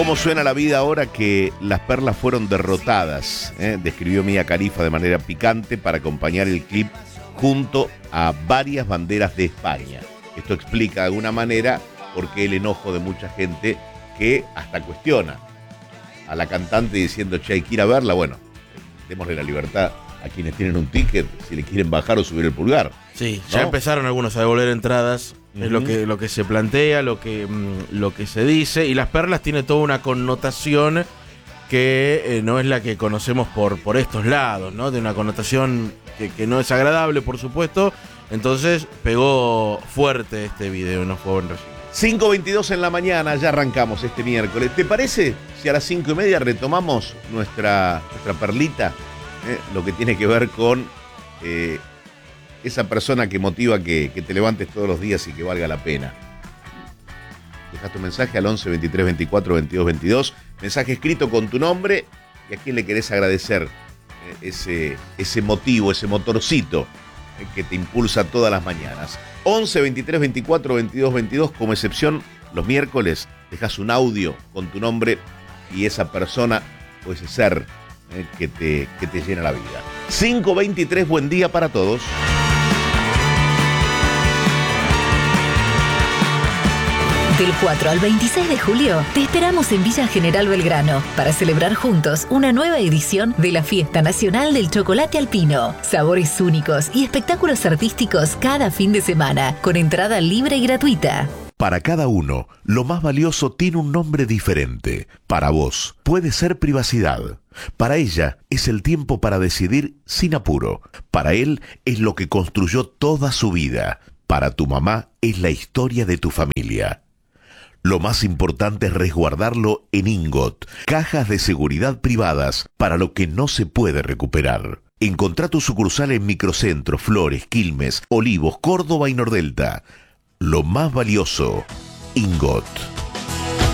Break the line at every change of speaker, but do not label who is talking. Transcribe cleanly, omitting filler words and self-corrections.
¿Cómo suena la vida ahora que las perlas fueron derrotadas? Describió Mia Khalifa de manera picante para acompañar el clip junto a varias banderas de España. Esto explica de alguna manera por qué el enojo de mucha gente que hasta cuestiona a la cantante diciendo, che, hay que ir a verla. Bueno, démosle la libertad a quienes tienen un ticket, si le quieren bajar o subir el pulgar.
Sí,
¿no?
ya empezaron algunos a devolver entradas. Es lo que se plantea, lo que se dice. Y las perlas tiene toda una connotación que no es la que conocemos por estos lados, ¿no? De una connotación que no es agradable, por supuesto. Entonces pegó fuerte este video, no fue buen régimen.
5:22 en la mañana, ya arrancamos este miércoles. ¿Te parece si a las 5:30 retomamos nuestra perlita? Lo que tiene que ver con esa persona que motiva que te levantes todos los días y que valga la pena. Deja tu mensaje al 11 23 24 22 22. Mensaje escrito con tu nombre y a quién le querés agradecer ese motivo, ese motorcito que te impulsa todas las mañanas. 11 23 24 22 22. Como excepción, los miércoles dejas un audio con tu nombre y esa persona o ese ser que te llena la vida. 5:23, buen día para todos.
Del 4 al 26 de julio, te esperamos en Villa General Belgrano para celebrar juntos una nueva edición de la Fiesta Nacional del Chocolate Alpino. Sabores únicos y espectáculos artísticos cada fin de semana, con entrada libre y gratuita.
Para cada uno, lo más valioso tiene un nombre diferente. Para vos, puede ser privacidad. Para ella, es el tiempo para decidir sin apuro. Para él, es lo que construyó toda su vida. Para tu mamá, es la historia de tu familia. Lo más importante es resguardarlo en Ingot, cajas de seguridad privadas para lo que no se puede recuperar. Encontrá tu sucursal en Microcentro, Flores, Quilmes, Olivos, Córdoba y Nordelta. Lo más valioso, Ingot.